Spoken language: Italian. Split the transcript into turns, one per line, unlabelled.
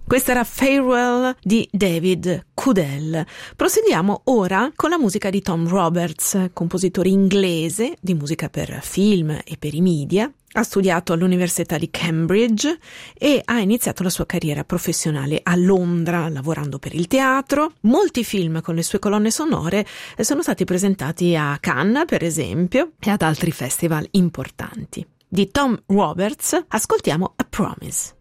Questa era Farewell di David Cudell. Proseguiamo ora con la musica di Tom Roberts, compositore inglese di musica per film e per i media. Ha studiato all'Università di Cambridge e ha iniziato la sua carriera professionale a Londra, lavorando per il teatro. Molti film con le sue colonne sonore sono stati presentati a Cannes, per esempio, e ad altri festival importanti. Di Tom Roberts ascoltiamo A Promise.